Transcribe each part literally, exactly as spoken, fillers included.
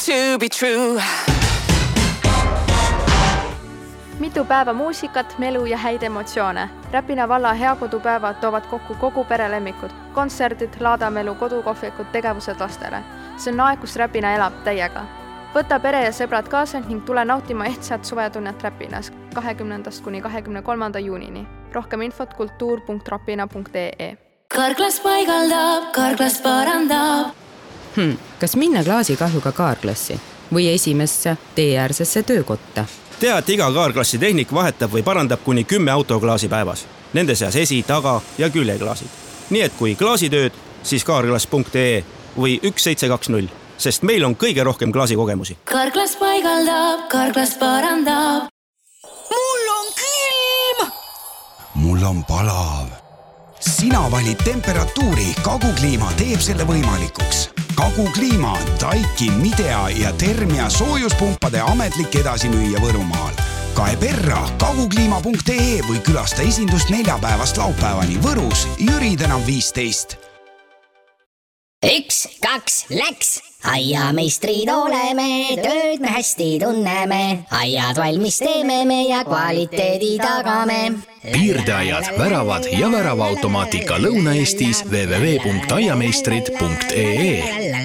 to be true. Mitu päeva muusikat, melu ja häid emotsioone. Räpina valla heakodupäevad toovad kokku kogu perelemmikud. Kontserdid, laadamelu, kodukohvikud, tegevused lastele. See on aeg, kus Räpina elab täiega. Võta pere ja sõbrad kaasa ning tule nautima ehtsat suvetunnet Räpinas kahekümnendast kuni kahekümne kolmanda juunini. Rohkem infot kultuur punkt rapina punkt ee. Karklas paigaldab, karklas parandab. Hmm, kas minna klaasikahjuga kaarklassi või esimesse teeäärsesse töökotta? Tea, et iga kaarklassi tehnik vahetab või parandab kuni kümme autoklaasi päevas. Nende seas esi, taga ja küljeklaasid. Nii et kui klaasitööd, siis kaarklass punkt ee või üks seitse kaks null, sest meil on kõige rohkem klaasikogemusi. Karklas paigaldab, karklas parandab. Mul on külm! Mul on palav. Sina valid temperatuuri, Kagukliima teeb selle võimalikuks. Kagukliima, Taiki, Midea ja Termia soojuspumpade ametlik edasimüüja Võrumaal. Kae perra kagukliima punkt ee või külasta esindust neljapäevast laupäevani Võrus, Jüri tänav viisteist. Üks, kaks, läks! Aiameistrid oleme, tööd me hästi tunneme. Aiad valmis teeme me ja kvaliteedi tagame. Piirdeaiad, väravad ja väravaautomaatika Lõuna-Eestis w w w punkt aiameistrid punkt ee.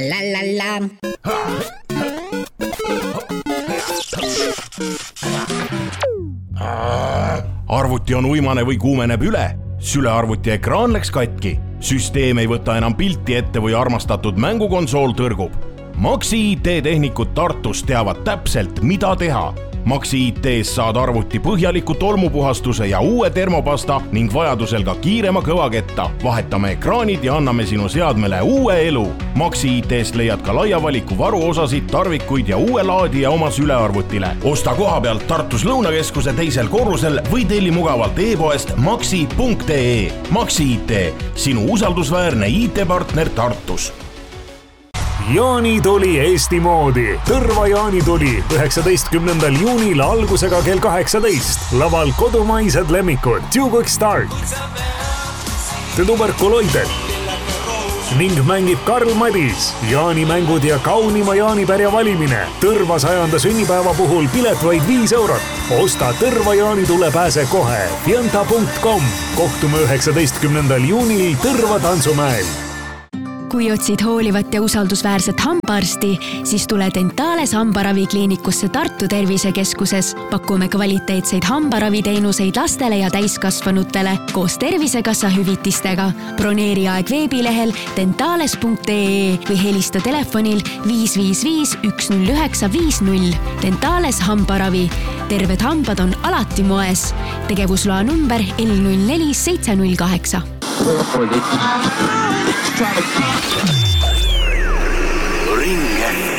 Arvuti on uimane või kuumeneb üle. Sülearvuti ekraan läks katki. Süsteem ei võta enam pilti ette või armastatud mängukonsool tõrgub. Maxi I T tehnikud Tartus teavad täpselt, mida teha. Maxi I T-s saad arvuti põhjaliku tolmupuhastuse ja uue termopasta ning vajadusel ka kiirema kõvaketta. Vahetame ekraanid ja anname sinu seadmele uue elu. Maxi I T-st leiad ka laia valiku varuosasid, tarvikuid ja uue laadija oma sülearvutile. Osta koha pealt Tartus Lõunakeskuse teisel korrusel või telli mugavalt e-poest maxi punkt ee. Maxi I T, sinu usaldusväärne I T-partner Tartus. Jaanituli Eesti moodi. Tõrva jaanituli üheksateistkümnendal juunil algusega kell kaheksateist. Laval kodumaised lemmikud Two Quick Start, The Tuberkuloided ning mängib Karl Madis. Jaanimängud ja kaunima jaanipärja valimine. Tõrva sajanda sünnipäeva puhul pilet vaid viis eurot. Osta Tõrva jaanitule pääse kohe fienta punkt com. Kohtume üheksateistkümnendal juunil Tõrva Tantsumäel. Kui otsid hoolivat ja usaldusväärset hambaarsti, siis tule Dentales hambaravikliinikusse Tartu Tervisekeskuses. Pakume kvaliteetseid hambaraviteenuseid lastele ja täiskasvanutele koos Tervisekassa hüvitistega. Broneeri aeg veebilehel dentales punkt ee või helista telefonil viis viis viis üks null üheksa viis null. Dentales hambaravi. Terved hambad on alati moes. Tegevusloa number L null neli seitse null kaheksa. Ring F